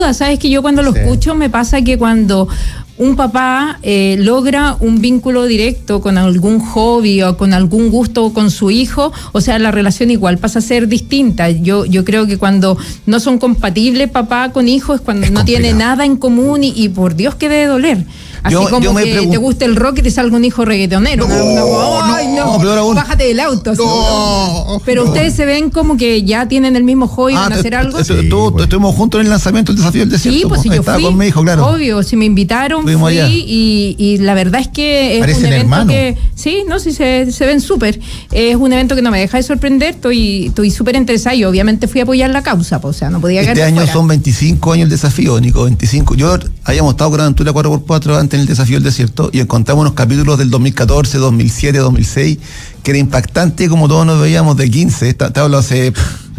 Sabes que yo cuando lo escucho me pasa que cuando un papá logra un vínculo directo con algún hobby o con algún gusto con su hijo, o sea, la relación igual pasa a ser distinta. Yo creo que cuando no son compatibles papá con hijo es cuando no tiene nada en común y por Dios que debe doler. Así como que te gusta el rock y te salga un hijo reggaetonero. No, bájate del auto. Pero ustedes se ven como que ya tienen el mismo hobby, van a hacer algo. Estuvimos juntos en el lanzamiento del Desafío del Desierto. Sí, pues si yo estaba fui, con mi hijo, claro. Obvio, si me invitaron, fui y la verdad es que es un evento hermano. Que sí, se ven súper. Es un evento que no me deja de sorprender, estoy súper interesada y obviamente fui a apoyar la causa, pues, o sea, no podía quedar Este año fuera. son 25 años el desafío, Nico, 25. Yo habíamos estado con la aventura 4x4 antes en el Desafío del Desierto y encontramos unos capítulos del 2014, 2007, 2006 que era impactante como todos nos veíamos de 15, te hablo hace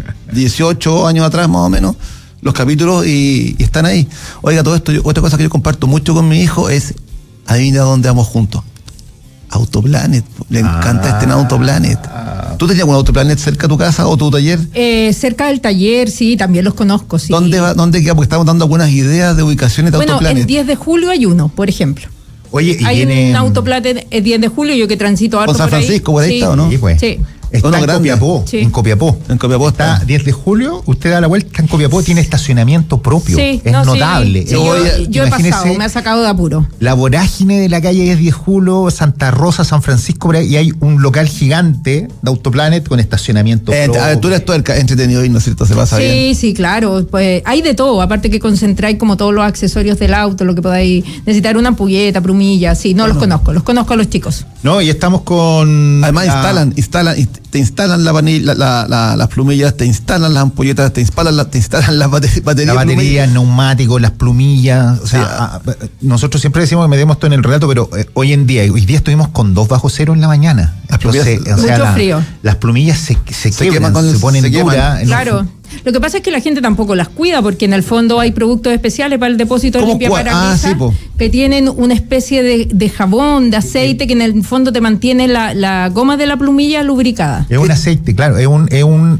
18 años atrás más o menos, los capítulos y están ahí. Oiga, todo esto, otra cosa que yo comparto mucho con mi hijo es, adivina dónde vamos juntos. Autoplanet, le encanta estrenar Autoplanet. ¿Tú tenías un Autoplanet cerca de tu casa o tu taller? Cerca del taller, sí, también los conozco, sí. ¿Dónde queda? Porque estamos dando algunas ideas de ubicaciones de Autoplanet. Bueno, el 10 de julio hay uno, por ejemplo. Oye, y hay un Autoplanet el 10 de julio, yo que transito harto por San Francisco, por ahí está, ¿o no? Sí, pues. Sí. Está en Copiapó, sí. en Copiapó. En Copiapó está 10 de julio, usted da la vuelta en Copiapó, tiene estacionamiento propio. Sí, es notable. Sí, yo he pasado, me ha sacado de apuro. La vorágine de la calle 10 de julio, Santa Rosa, San Francisco, por ahí, y hay un local gigante de Autoplanet con estacionamiento propio. Aventura es todo entretenido y ¿no es cierto? Se pasa bien. Sí, claro. Pues hay de todo, aparte que concentráis como todos los accesorios del auto, lo que podáis necesitar, una ampolleta, plumilla, sí, los conozco a los chicos. No, y estamos con... Además te instalan las plumillas, te instalan las ampolletas, te instalan las baterías. La batería, neumáticos, las plumillas. O sea, nosotros siempre decimos que metemos esto en el relato, pero hoy día estuvimos con 2 bajo cero en la mañana. Entonces, mucho frío. Las plumillas se quebran, se ponen duras. Claro. Lo que pasa es que la gente tampoco las cuida porque en el fondo hay productos especiales para el depósito de limpia parabrisas que tienen una especie de jabón, de aceite que en el fondo te mantiene la goma de la plumilla lubricada. Es un aceite, claro, es un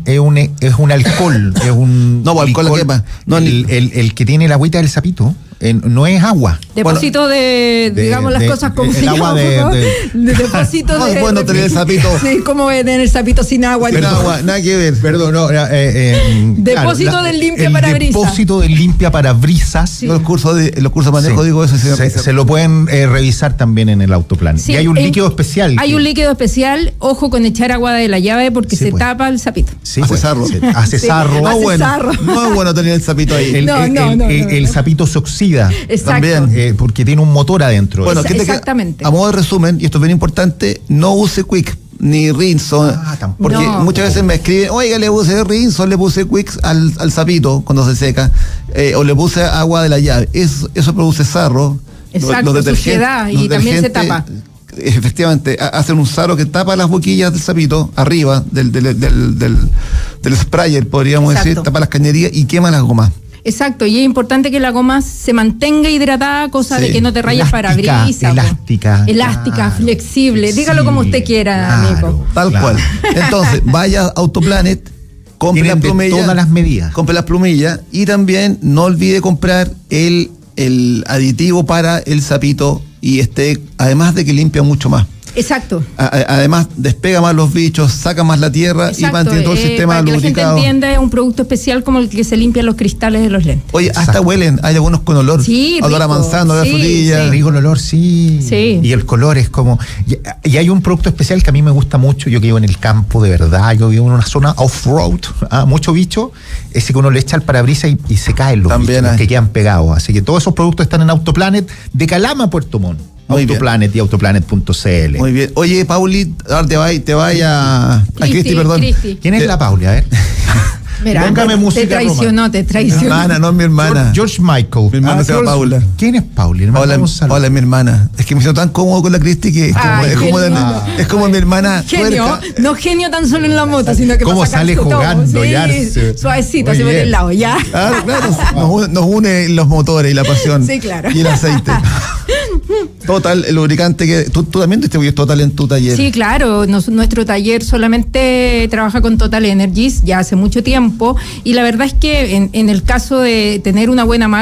alcohol, es un alcohol el que tiene la agüita del sapito. No es agua. Depósito digamos las cosas como se llama. Depósito de... bueno tener el sapito. Sí, ¿cómo tener el sapito sin agua? Sin agua, nada que ver. Perdón, no. Depósito del limpia parabrisas. Depósito del limpia parabrisas. Sí. Los cursos de manejo, digo eso. Se lo pueden revisar también en el Autoplan. Sí, y hay un líquido especial. Hay un líquido especial, ojo con echar agua de la llave porque se tapa el sapito. Sí, hace sarro. Hace sarro. No es bueno tener el sapito ahí. El sapito se oxida. Exacto. También, porque tiene un motor adentro. Bueno, exactamente. A modo de resumen, y esto es bien importante, no use Quick ni Rinson, porque muchas veces me escriben, oiga, le puse Rinson, le puse Quick al sapito cuando se seca, o le puse agua de la llave. Eso produce sarro. Exacto, suciedad y también se tapa. Efectivamente, hacen un sarro que tapa las boquillas del sapito arriba del sprayer, podríamos decir, tapa las cañerías y quema las gomas. Exacto, y es importante que la goma se mantenga hidratada, cosa de que no te rayes parabrisas. Elástica, flexible. Dígalo como usted quiera, Nico. Tal cual. Entonces, vaya a Autoplanet, compre las plumillas. Todas las medidas. Compre las plumillas y también no olvide comprar el aditivo para el sapito y además de que limpia mucho más. Exacto. Además, despega más los bichos, saca más la tierra. Exacto. Y mantiene todo el sistema lubricado. Para que la gente entienda, es un producto especial como el que se limpian los cristales de los lentes. Oye, hasta huelen, hay algunos con olor. Sí, olor a manzana, olor a frutilla. Rico el olor, sí. Y el color es como... Y hay un producto especial que a mí me gusta mucho, yo que vivo en el campo, de verdad, yo vivo en una zona off-road, mucho bicho, ese que uno le echa al parabrisas y se caen los bichos que quedan pegados. Así que todos esos productos están en Autoplanet de Calama a Puerto Montt. Autoplanet y autoplanet.cl. Muy bien. Oye, Pauli, ahora te vaya a Cristi, perdón. ¿Quién es la Pauli? A ver. Mira, póngame música. Te traicionó. Mi hermana, no es mi hermana. George Michael. Mi hermana se llama Paula. ¿Quién es Pauli? Paula es mi hermana. Es que me siento tan cómodo con la Cristi que es como mi hermana. Genio. No genio tan solo en la moto, sino que cómo sale jugando. Suavecito, así por el lado, ya. Claro. Nos une los motores y la pasión. Sí, claro. Y el aceite. Total, el lubricante que... ¿Tú también distribuyes Total en tu taller? Sí, claro. Nuestro taller solamente trabaja con Total Energies ya hace mucho tiempo, y la verdad es que en el caso de tener una buena marca,